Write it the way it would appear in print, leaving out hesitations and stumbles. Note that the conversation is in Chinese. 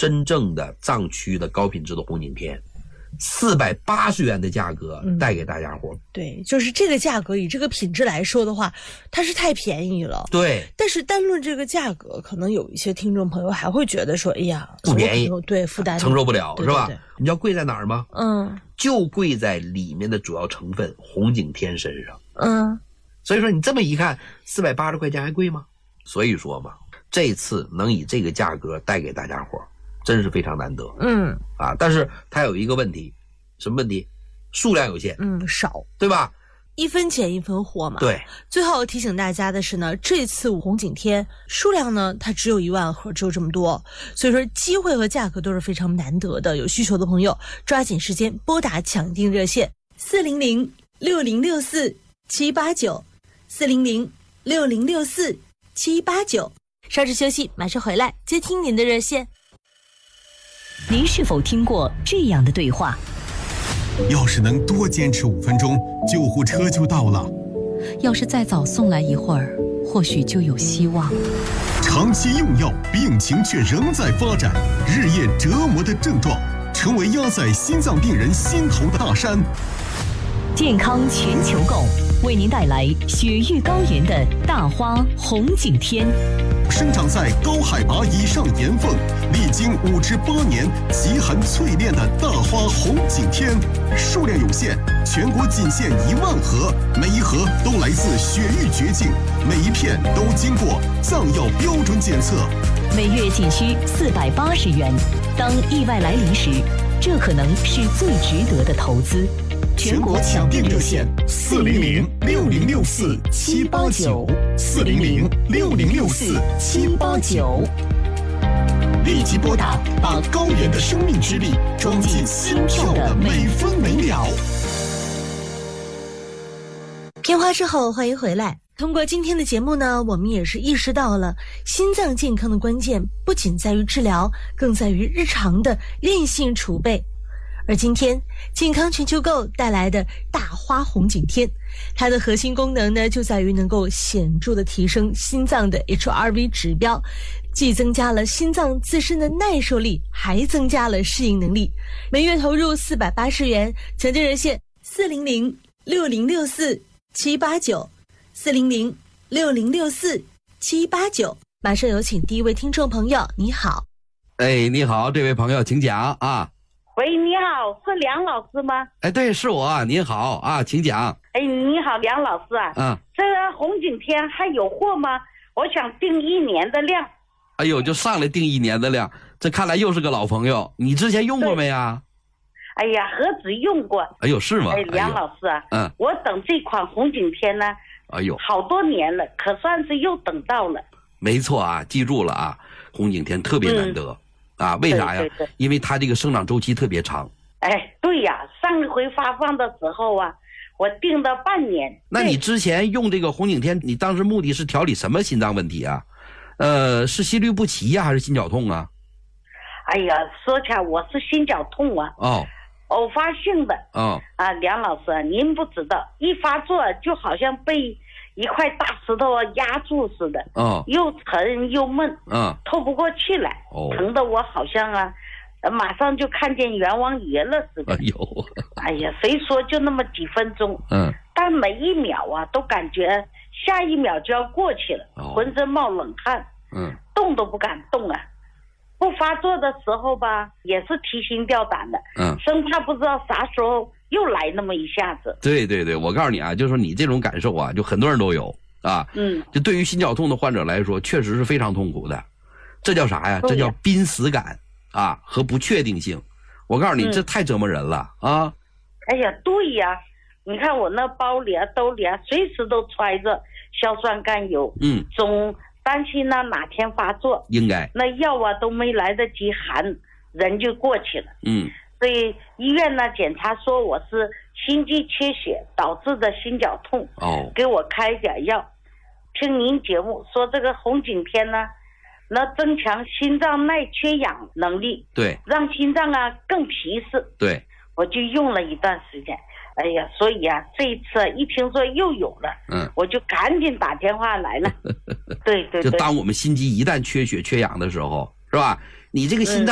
真正的藏区的高品质的红景天，480元的价格带给大家伙。 对，就是这个价格以这个品质来说的话，它是太便宜了。 对， 但是单论这个价格，可能有一些听众朋友还会觉得说，哎呀， 不便宜， 对，负担承受不了， 对是吧？ 对对， 你知道贵在哪儿吗？就贵在里面的主要成分红景天身上。所以说你这么一看，480块钱还贵吗？所以说嘛，这次能以这个价格带给大家伙，真是非常难得。但是它有一个问题，什么问题？数量有限， 少， 对吧？ 一分钱一分货嘛。 对。 最后提醒大家的是呢，这次红景天数量呢，它只有1万盒，只有这么多，所以说机会和价格都是非常难得的。有需求的朋友抓紧时间拨打抢订热线400-6064-789，400-6064-789。稍事休息，马上回来接听您的热线。 您是否听过这样的对话？ 要是能多坚持5分钟，救护车就到了。 要是再早送来一会儿，或许就有希望。 长期用药，病情却仍在发展，日夜折磨的症状，成为压在心脏病人心头的大山。 健康全球购为您带来雪域高原的大花红景天， 生长在高海拔以上岩缝，历经5至8年极寒淬炼的大花红景天，数量有限，全国仅限1万盒，每一盒都来自雪域绝境，每一片都经过藏药标准检测， 每月仅需480元。当意外来临时，这可能是最值得的投资。 全国抢订热线400-6064-789，400-6064-789，立即拨打，把高原的生命之力装进心跳的每分每秒。 片花之后，欢迎回来。通过今天的节目呢，我们也是意识到了心脏健康的关键不仅在于治疗，更在于日常的韧性储备。而今天健康全球购带来的大花红景天，它的核心功能呢，就在于能够显著的提升心脏的 HRV 指标，既增加了心脏自身的耐受力，还增加了适应能力。每月投入480元，抢订热线400-6064-789，400-6064-789。马上有请第一位听众朋友，你好。 你好，这位朋友请讲啊。 喂，你好，是梁老师吗？ 对，是我，您好啊，请讲。 你好，梁老师啊。这个红景天还有货吗？我想订1年的量。 哎呦，就上来订1年的量，这看来又是个老朋友。你之前用过没呀？ 哎呀，何止用过。 哎呦，是吗？ 梁老师啊，我等这款红景天呢，好多年了，可算是又等到了。 没错啊，记住了啊，红景天特别难得。为啥呀？ 对， 因为它这个生长周期特别长。 对呀，上一回发放的时候啊，我订了半年。 那你之前用这个红景天，你当时目的是调理什么心脏问题啊？是心律不齐呀，还是心绞痛啊？ 哎呀，说起来我是心绞痛啊。偶发性的。梁老师，您不知道，一发作就好像被一块大石头压住似的，又沉又闷，透不过气来，疼得我好像马上就看见阎王爷了似的。哎呀，谁说就那么几分钟，但每一秒都感觉下一秒就要过去了，浑身冒冷汗，动都不敢动啊。不发作的时候吧，也是提心吊胆的，生怕不知道啥时候又来那么一下子。 对，我告诉你啊，就是说你这种感受啊，就很多人都有啊。就对于心绞痛的患者来说，确实是非常痛苦的。这叫啥呀？这叫濒死感和不确定性。我告诉你，这太折磨人了啊！ 哎呀，对呀，你看我那包里兜里随时都揣着硝酸甘油，总担心哪天发作， 应该那药都没来得及含，人就过去了。所以医院检查说我是心肌缺血导致的心绞痛，给我开点药。听您节目说这个红景天那增强心脏耐缺氧能力， 对， 让心脏更皮实， 对， 我就用了一段时间。哎呀，所以这一次一听说又有了，我就赶紧打电话来了。对， 就当我们心肌一旦缺血缺氧的时候，是吧？你这个心脏